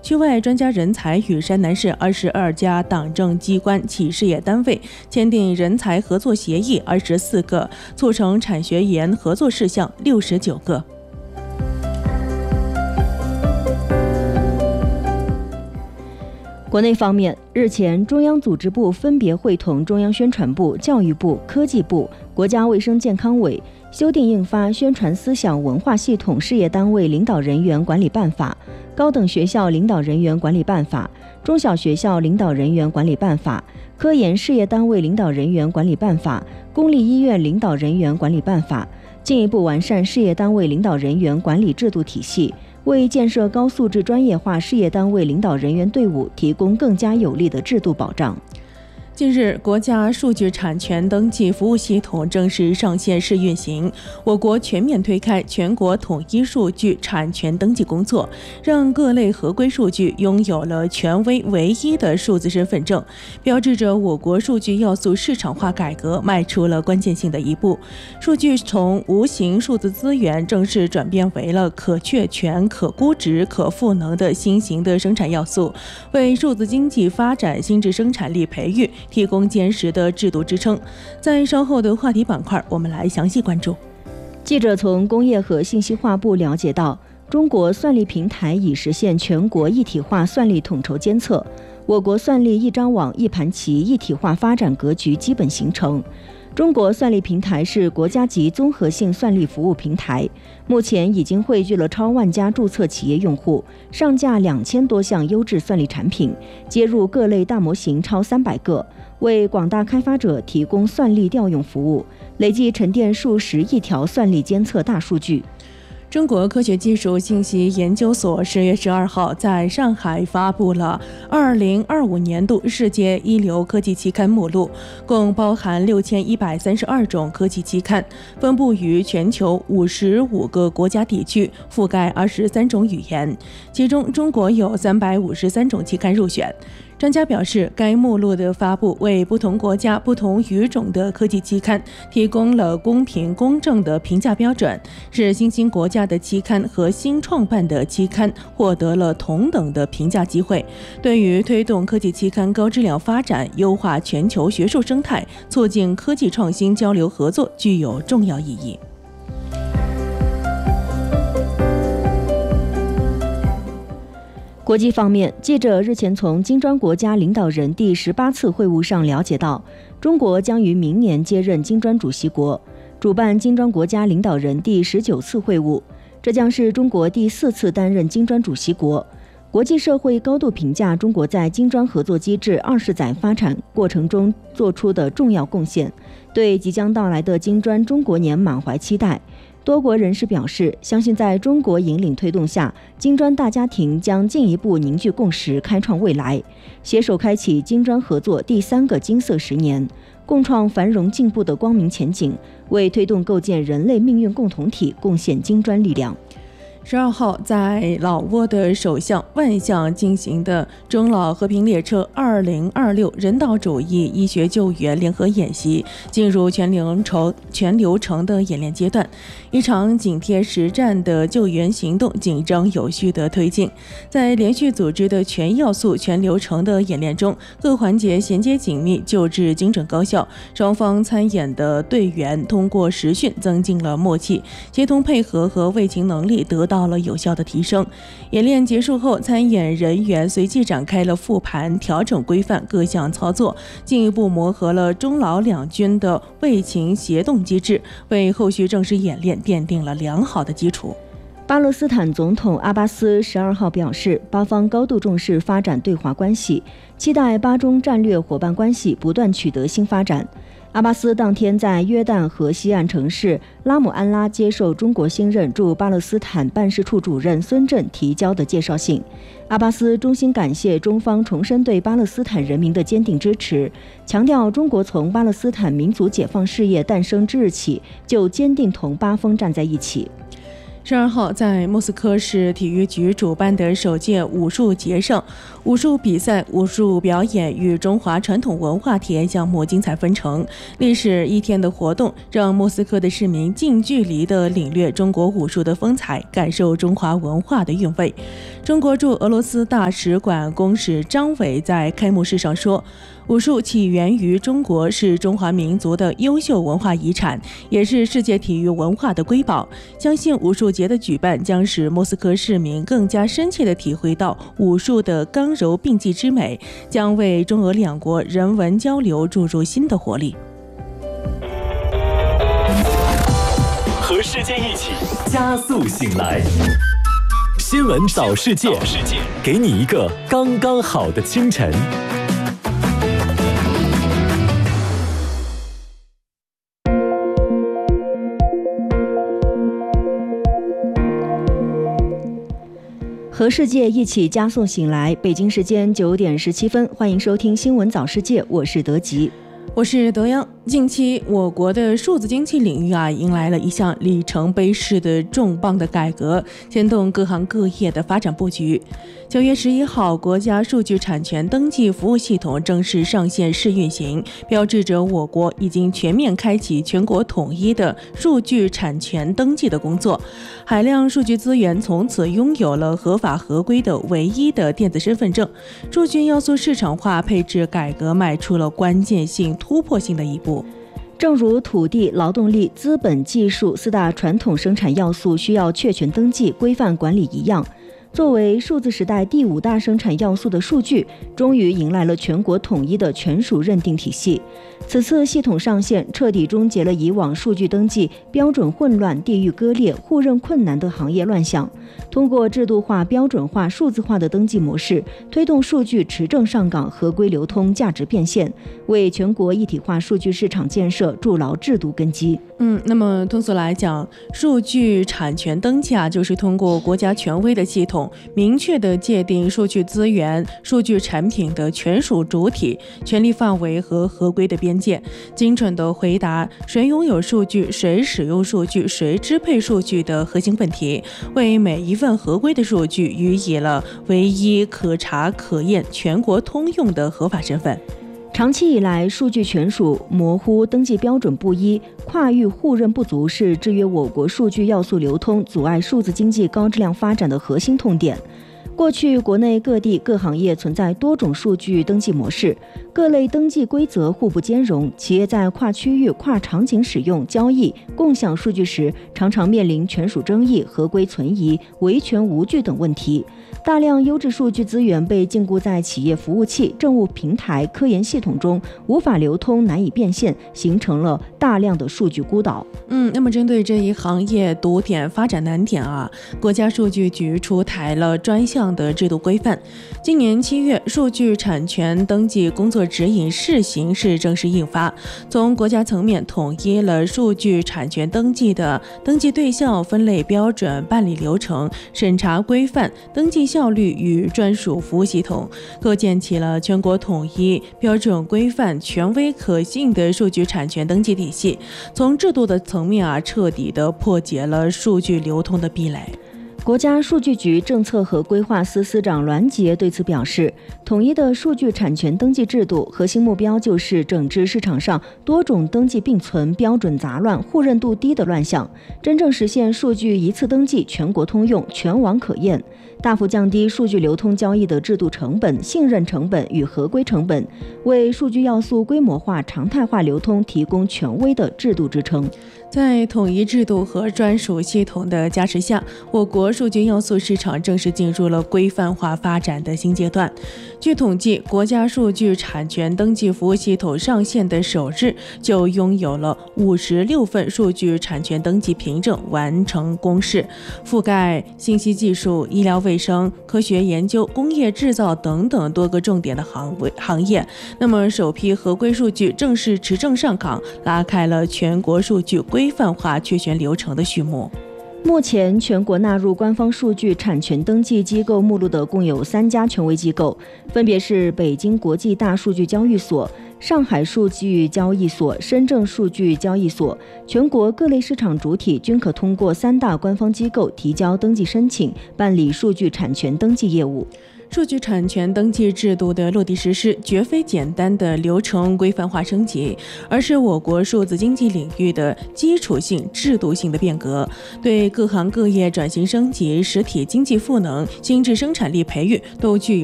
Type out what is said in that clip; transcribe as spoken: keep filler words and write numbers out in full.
区外专家人才与山南市二十二家党政机关企事业单位签订人才合作协议二十四个，促成产学研合作事项六十九个。 国内方面，日前，中央组织部分别会同中央宣传部、教育部、科技部、国家卫生健康委修订印发《宣传思想文化系统事业单位领导人员管理办法》、《高等学校领导人员管理办法》、《中小学校领导人员管理办法》、《科研事业单位领导人员管理办法》、《公立医院领导人员管理办法》，进一步完善事业单位领导人员管理制度体系，为建设高素质专业化事业单位领导人员队伍提供更加有力的制度保障。 近日，国家数据产权登记服务系统正式上线试运行，我国全面推开全国统一数据产权登记工作，让各类合规数据拥有了权威唯一的数字身份证，标志着我国数据要素市场化改革迈出了关键性的一步。数据从无形数字资源正式转变为了可确权、可估值、可赋能的新型的生产要素，为数字经济发展新质生产力培育提供坚实的制度支撑。在稍后的话题板块，我们来详细关注。 记者从工业和信息化部了解到，中国算力平台已实现全国一体化算力统筹监测，我国算力一张网一盘棋一体化发展格局基本形成。中国算力平台是国家级综合性算力服务平台，目前已经汇聚了超万家注册企业用户，上架两千多项优质算力产品，接入各类大模型超三百个，为广大开发者提供算力调用服务，累计沉淀数十亿条算力监测大数据。 中国科学技术信息研究所十月十二号在上海发布了二零二五年度世界一流科技期刊目录，共包含六千一百三十二种科技期刊，分布于全球五十五个国家地区，覆盖二十三种语言，其中中国有三百五十三种期刊入选。专家表示，该目录的发布为不同国家、不同语种的科技期刊提供了公平公正的评价标准，使新兴国家的期刊和新创办的期刊获得了同等的评价机会，对于推动科技期刊高质量发展、优化全球学术生态、促进科技创新交流合作具有重要意义。 国际方面，记者日前从金砖国家领导人第十八次会晤上了解到，中国将于明年接任金砖主席国，主办金砖国家领导人第十九次会晤，这将是中国第四次担任金砖主席国。国际社会高度评价中国在金砖合作机制二十载发展过程中做出的重要贡献，对即将到来的金砖中国年满怀期待。多国人士表示，相信在中国引领推动下，金砖大家庭将进一步凝聚共识，开创未来，携手开启金砖合作第三个金色十年，共创繁荣进步的光明前景，为推动构建人类命运共同体贡献金砖力量。 十二号，在老挝的首相万象进行的中老和平列车二零二六人道主义医学救援联合演习进入全流程全流程的演练阶段，一场紧贴实战的救援行动紧张有序的推进。在连续组织的全要素全流程的演练中，各环节衔接紧密，救治精准高效，双方参演的队员通过实训增进了默契，协同配合和卫勤能力得到到了有效的提升。演练结束后，参演人员随即展开了复盘，调整规范各项操作，进一步磨合了中老两军的卫勤协同机制，为后续正式演练奠定了良好的基础。 巴勒斯坦总统阿巴斯十二号表示，巴方高度重视发展对华关系，期待巴中战略伙伴关系不断取得新发展。阿巴斯当天在约旦河西岸城市拉姆安拉接受中国新任驻巴勒斯坦办事处主任孙震提交的介绍信。阿巴斯衷心感谢中方重申对巴勒斯坦人民的坚定支持，强调中国从巴勒斯坦民族解放事业诞生之日起就坚定同巴方站在一起。 十二号，在莫斯科市体育局主办的首届武术节上， 武术比赛、武术表演与中华传统文化体验项目精彩纷呈。历时一天的活动，让莫斯科的市民近距离地领略中国武术的风采，感受中华文化的韵味。中国驻俄罗斯大使馆公使张伟在开幕式上说，武术起源于中国，是中华民族的优秀文化遗产，也是世界体育文化的瑰宝。相信武术节的举办将使莫斯科市民更加深切地体会到武术的刚柔并济之美，将为中俄两国人文交流注入新的活力。 和世界一起加速醒来，新闻早世界，给你一个刚刚好的清晨。 和世界一起加速醒来，北京时间九点十七分，欢迎收听新闻早世界，我是德吉， 我是德阳。近期我国的数字经济领域啊，迎来了一项里程碑式的重磅的改革，牵动各行各业的发展布局。九月十一号，国家数据产权登记服务系统正式上线试运行，标志着我国已经全面开启全国统一的数据产权登记的工作。海量数据资源从此拥有了合法合规的唯一的电子身份证，数据要素市场化配置改革迈出了关键性突破性的一步。 正如土地、劳动力、资本、技术四大传统生产要素需要确权登记、规范管理一样，作为数字时代第五大生产要素的数据，终于迎来了全国统一的权属认定体系。此次系统上线，彻底终结了以往数据登记标准混乱、地域割裂、互认困难的行业乱象。通过制度化、标准化、数字化的登记模式，推动数据持证上岗、合规流通、价值变现，为全国一体化数据市场建设筑牢制度根基。 嗯，那么通俗来讲，数据产权登记啊，就是通过国家权威的系统，明确的界定数据资源、数据产品的权属主体、权利范围和合规的边界，精准的回答谁拥有数据、谁使用数据、谁支配数据的核心问题，为每一份合规的数据予以了唯一、可查可验、全国通用的合法身份。 长期以来，数据权属模糊、登记标准不一、跨域互认不足是制约我国数据要素流通、阻碍数字经济高质量发展的核心痛点。过去，国内各地各行业存在多种数据登记模式，各类登记规则互不兼容，企业在跨区域、跨场景使用、交易、共享数据时，常常面临权属争议、合规存疑、维权无据等问题。大量优质数据资源被禁锢在企业服务器、政务平台、科研系统中，无法流通，难以变现，形成了大量的数据孤岛。 嗯，那么针对这一行业堵点、发展难点啊，国家数据局出台了专项的制度规范。今年七月，数据产权登记工作指引试行是正式印发，从国家层面统一了数据产权登记的登记对象、分类标准、办理流程、审查规范、登记效率与专属服务系统，构建起了全国统一、标准规范、权威可信的数据产权登记体系。从制度的层面啊，彻底的破解了数据流通的壁垒。 国家数据局政策和规划司司长栾杰对此表示，统一的数据产权登记制度核心目标就是整治市场上多种登记并存、标准杂乱、互认度低的乱象，真正实现数据一次登记、全国通用、全网可验，大幅降低数据流通交易的制度成本、信任成本与合规成本，为数据要素规模化、常态化流通提供权威的制度支撑。 在统一制度和专属系统的加持下，我国数据要素市场正式进入了规范化发展的新阶段。据统计，国家数据产权登记服务系统上线的首日，就拥有了五十六份数据产权登记凭证完成公示，覆盖信息技术、医疗卫生、科学研究、工业制造等等多个重点的行行业。那么，首批合规数据正式持证上岗，拉开了全国数据规范化确权流程的序幕。 目前，全国纳入官方数据产权登记机构目录的共有三家权威机构，分别是北京国际大数据交易所、上海数据交易所、深圳数据交易所。全国各类市场主体均可通过三大官方机构提交登记申请，办理数据产权登记业务。 数据产权登记制度的落地实施，绝非简单的流程规范化升级，而是我国数字经济领域的基础性、制度性的变革，对各行各业转型升级、实体经济赋能、新质生产力培育都具有